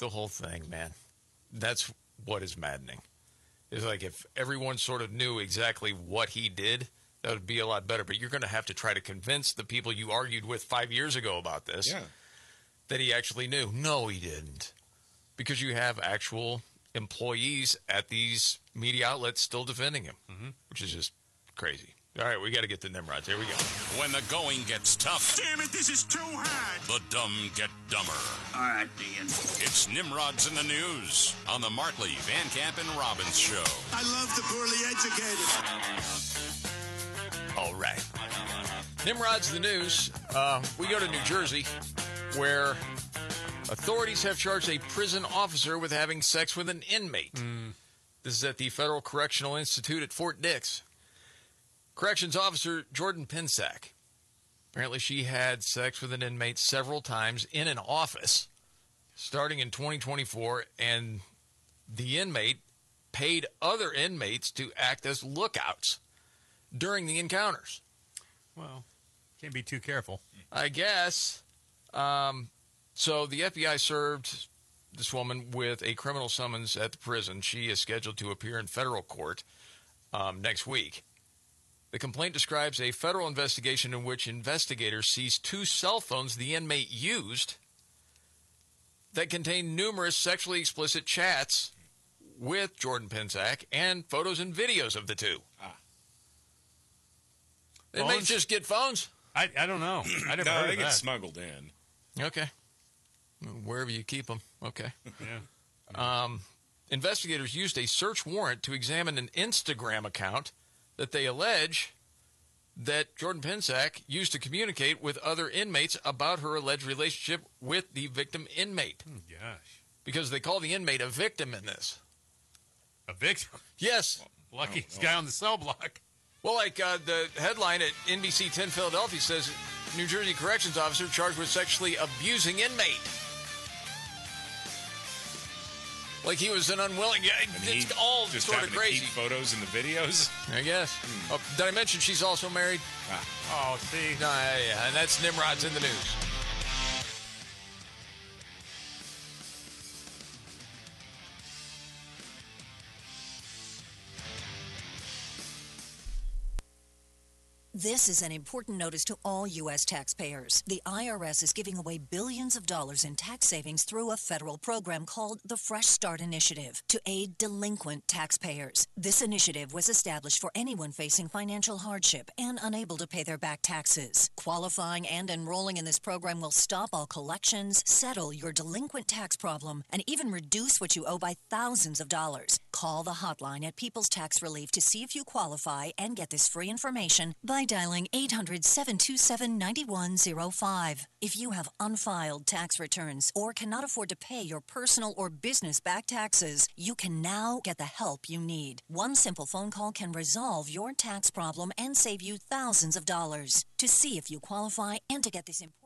the whole thing, man. That's what is maddening. It's like if everyone sort of knew exactly what he did, that would be a lot better. But you're going to have to try to convince the people you argued with 5 years ago about this that he actually knew. No, he didn't. Because you have actual employees at these media outlets still defending him, which is just crazy. All right, we got to get to Nimrods. Here we go. When the going gets tough. Damn it, this is too hard. The dumb get dumber. All right, Dean. It's Nimrods in the News on the Martley, Van Camp, and Robbins Show. I love the poorly educated. All right. Nimrods in the News. We go to New Jersey, where authorities have charged a prison officer with having sex with an inmate. This is at the Federal Correctional Institute at Fort Dix. Corrections officer Jordan Pinsack. Apparently she had sex with an inmate several times in an office starting in 2024, and the inmate paid other inmates to act as lookouts during the encounters. Well, can't be too careful. I guess. So the FBI served this woman with a criminal summons at the prison. She is scheduled to appear in federal court next week. The complaint describes a federal investigation in which investigators seized 2 cell phones the inmate used that contained numerous sexually explicit chats with Jordan Pinsack and photos and videos of the two. Inmates just get phones? I don't know. I never heard of they get that. smuggled in. Okay. Wherever you keep them. Okay. Yeah. Investigators used a search warrant to examine an Instagram account that they allege that Jordan Pinsack used to communicate with other inmates about her alleged relationship with the victim inmate. Gosh. Because they call the inmate a victim in this. A victim? Yes. Lucky guy on the cell block. Well, like the headline at NBC 10 Philadelphia says, New Jersey corrections officer charged with sexually abusing inmate. Like he was an unwilling... It's all just sort of crazy. To keep photos and the videos? I guess. Oh, did I mention she's also married? Oh, see? Yeah, and that's Nimrod's in the News. This is an important notice to all U.S. taxpayers. The IRS is giving away billions of dollars in tax savings through a federal program called the Fresh Start Initiative to aid delinquent taxpayers. This initiative was established for anyone facing financial hardship and unable to pay their back taxes. Qualifying and enrolling in this program will stop all collections, settle your delinquent tax problem, and even reduce what you owe by thousands of dollars. Call the hotline at People's Tax Relief to see if you qualify and get this free information by dialing 800-727-9105. If you have unfiled tax returns or cannot afford to pay your personal or business back taxes, you can now get the help you need. One simple phone call can resolve your tax problem and save you thousands of dollars. To see if you qualify and to get this important